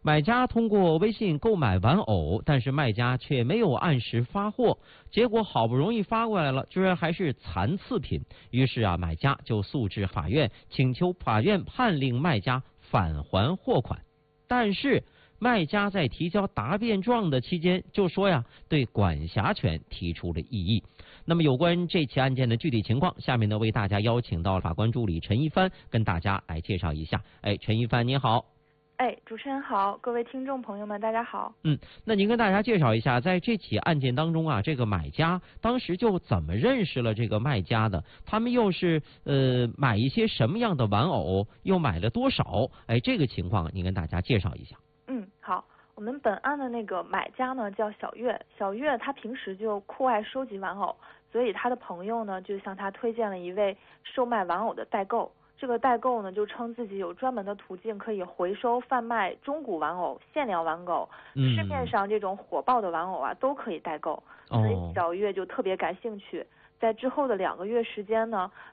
买家通过微信购买玩偶，但是卖家却没有按时发货，结果好不容易发过来了，居然还是残次品。于是买家就诉至法院，请求法院判令卖家返还货款。但是卖家在提交答辩状的期间就说对管辖权提出了异议。那么有关这起案件的具体情况，下面呢为大家邀请到了法官助理陈一帆跟大家来介绍一下。陈一帆您好。 主持人好，各位听众朋友们，大家好。 那您跟大家介绍一下，在这起案件当中这个买家当时就怎么认识了这个卖家的？他们又是买一些什么样的玩偶，又买了多少？这个情况您跟大家介绍一下。 好，我们本案的那个买家呢叫小月，小月她平时就酷爱收集玩偶，所以她的朋友呢就向她推荐了一位售卖玩偶的代购。这个代购呢就称自己有专门的途径可以回收贩卖中古玩偶、限量玩偶，市面上这种火爆的玩偶都可以代购，所以小月就特别感兴趣。在之后的2个月时间呢，